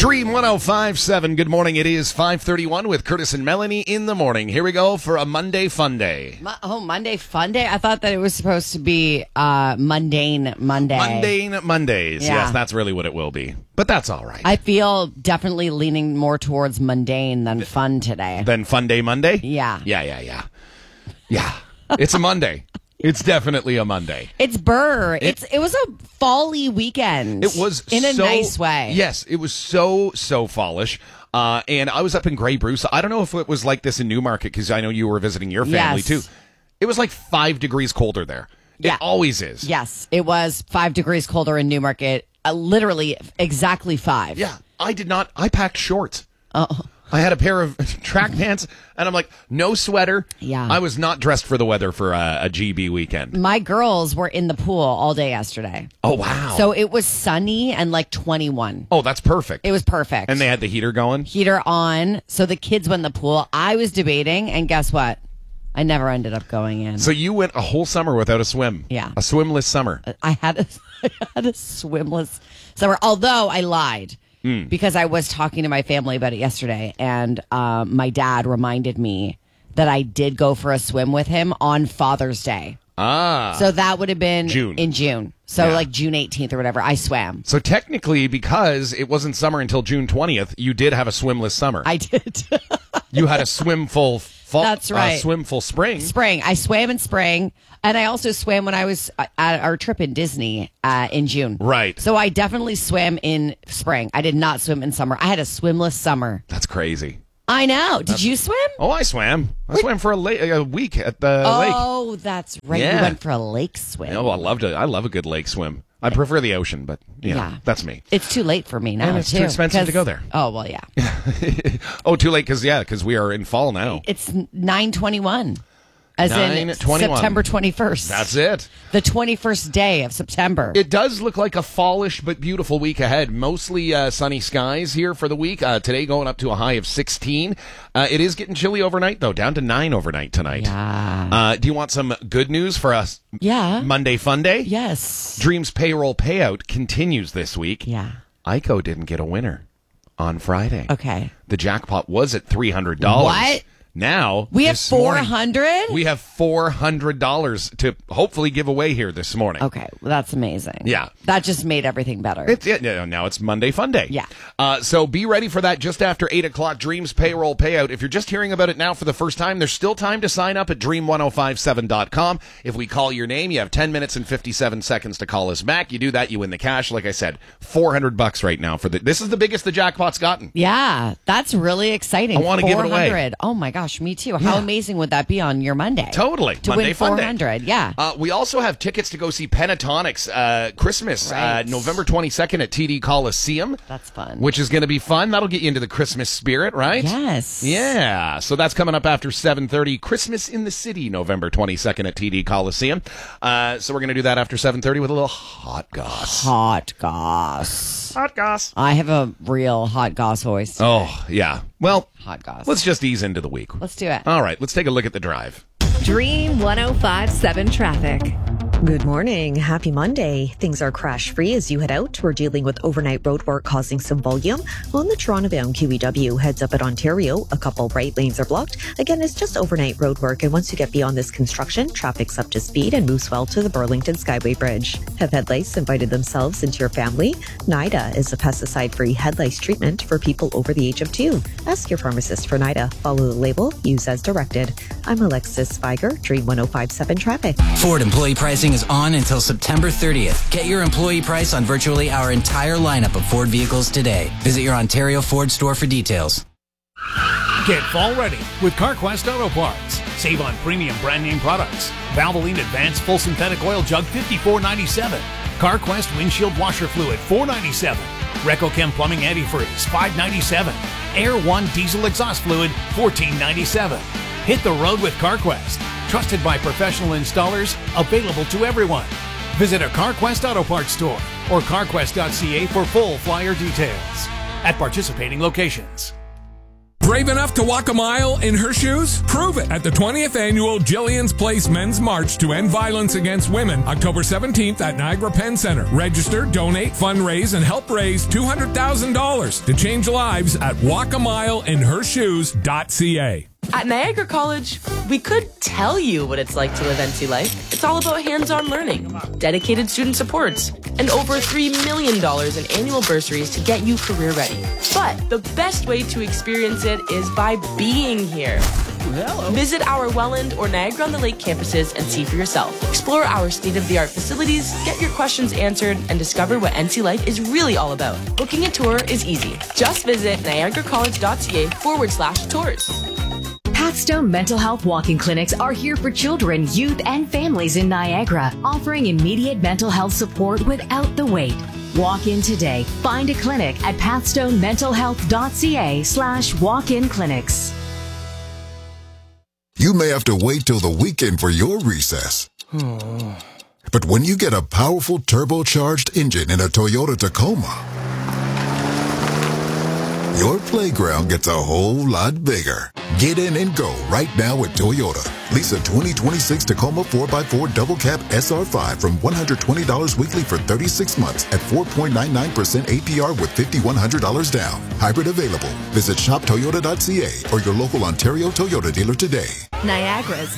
Dream 105.7. Good morning. It is 5:31 with Curtis and Melanie in the morning. Here we go for a Monday Fun Day. Monday Fun Day? I thought that it was supposed to be Mundane Monday. Mundane Mondays. Yeah. Yes, that's really what it will be. But that's all right. I feel definitely leaning more towards mundane than fun today. Then Fun Day Monday? Yeah. Yeah. It's a Monday. It's definitely a Monday. It's Burr. It was a fall-y weekend. It was in a nice way. Yes, it was so fallish. And I was up in Grey Bruce. I don't know if it was like this in Newmarket because I know you were visiting your family Yes. too. It was like 5 degrees colder there. Yeah. It always is. Yes, it was 5 degrees colder in Newmarket. Literally exactly 5. Yeah, I did not. I packed shorts. Oh. I had a pair of track pants, and I'm like, no sweater. Yeah. I was not dressed for the weather for a GB weekend. My girls were in the pool all day yesterday. Oh, wow. So it was sunny and like 21. Oh, that's perfect. It was perfect. And they had the heater going? Heater on. So the kids went in the pool. I was debating, and guess what? I never ended up going in. So you went a whole summer without a swim. Yeah. A swimless summer. I had a swimless summer, although I lied. Because I was talking to my family about it yesterday, and my dad reminded me that I did go for a swim with him on Father's Day. Ah. So that would have been June. in June. So Yeah. like June 18th or whatever, I swam. So technically, because it wasn't summer until June 20th, you did have a swimless summer. I did. You had a swimful fall. That's right. Swimful spring. Spring. I swam in spring, and I also swam when I was at our trip in Disney in June. Right. So I definitely swam in spring. I did not swim in summer. I had a swimless summer. That's crazy. I know. Did you swim? Oh, I swam. I swam for a week at the lake. Oh, that's right. Yeah. You went for a lake swim. Oh, I love a good lake swim. I prefer the ocean, but Yeah. that's me. It's too late for me now, And it's too. too expensive to go there. Oh, well, yeah. Oh, too late because we are in fall now. It's 9/21. As in 9/21. September 21st. That's it. The 21st day of September. It does look like a fallish but beautiful week ahead. Mostly sunny skies here for the week. Today going up to a high of 16. It is getting chilly overnight, though, down to 9 overnight tonight. Yeah. Do you want some good news for us? Yeah. Monday Fun Day? Yes. Dreams payroll payout continues this week. Yeah. ICO didn't get a winner on Friday. Okay. The jackpot was at $300. What? Now We have this morning, 400? We have $400 to hopefully give away here this morning. Okay. Well, that's amazing. Yeah. That just made everything better. Now it's Monday Fun Day. Yeah. So be ready for that just after 8 o'clock, Dreams Payroll Payout. If you're just hearing about it now for the first time, there's still time to sign up at dream1057.com. If we call your name, you have 10 minutes and 57 seconds to call us back. You do that, you win the cash. Like I said, $400 right now. This is the biggest the jackpot's gotten. Yeah. That's really exciting. I wanna give it away. 400. Oh, my gosh. Me too. How amazing would that be on your Monday? Totally. To Monday win Fun Day. 400. Yeah. We also have tickets to go see Pentatonics Christmas Right. November 22nd at TD Coliseum. That's fun. Which is going to be fun. That'll get you into the Christmas spirit, right? Yes. Yeah. So that's coming up after 7:30. Christmas in the City, November 22nd at TD Coliseum. So we're going to do that after 7:30 with a little hot goss. Hot goss. Hot goss. I have a real hot goss voice. Oh, yeah. Well, Hot goss. let's just ease into the week. Let's do it. All right. Let's take a look at the drive. Dream 105.7 traffic. Good morning. Happy Monday. Things are crash free as you head out. We're dealing with overnight road work causing some volume. On the Toronto-bound QEW heads up at Ontario, a couple right lanes are blocked. Again, it's just overnight road work, and once you get beyond this construction, traffic's up to speed and moves well to the Burlington Skyway Bridge. Have head lice invited themselves into your family? NIDA is a pesticide-free head lice treatment for people over the age of 2. Ask your pharmacist for NIDA. Follow the label. Use as directed. I'm Alexis Spiger, Dream 105.7 Traffic. Ford employee pricing is on until September 30th. Get your employee price on virtually our entire lineup of Ford vehicles today. Visit your Ontario Ford store for details. Get fall ready with CarQuest Auto Parts. Save on premium brand name products. Valvoline Advanced Full Synthetic Oil Jug $54.97. CarQuest Windshield Washer Fluid $4.97. RecoChem Plumbing Antifreeze $5.97. Air One Diesel Exhaust Fluid $14.97. Hit the road with CarQuest. Trusted by professional installers, available to everyone. Visit a CarQuest Auto Parts store or carquest.ca for full flyer details. At participating locations. Brave enough to walk a mile in her shoes? Prove it at the 20th annual Jillian's Place Men's March to End Violence Against Women, October 17th at Niagara Penn Center. Register, donate, fundraise, and help raise $200,000 to change lives at walkamileinhershoes.ca. At Niagara College, we could tell you what it's like to live NC life. It's all about hands-on learning, dedicated student supports, and over $3 million in annual bursaries to get you career ready. But the best way to experience it is by being here. Hello. Visit our Welland or Niagara-on-the-Lake campuses and see for yourself. Explore our state-of-the-art facilities, get your questions answered, and discover what NC life is really all about. Booking a tour is easy. Just visit niagaracollege.ca/tours. Pathstone Mental Health Walk-in clinics are here for children, youth, and families in Niagara, offering immediate mental health support without the wait. Walk in today. Find a clinic at pathstonementalhealth.ca/walk-in clinics. You may have to wait till the weekend for your recess. But when you get a powerful turbocharged engine in a Toyota Tacoma, your playground gets a whole lot bigger. Get in and go right now at Toyota. Lease a 2026 Tacoma 4x4 Double Cab SR5 from $120 weekly for 36 months at 4.99% APR with $5,100 down. Hybrid available. Visit shoptoyota.ca or your local Ontario Toyota dealer today. Niagara's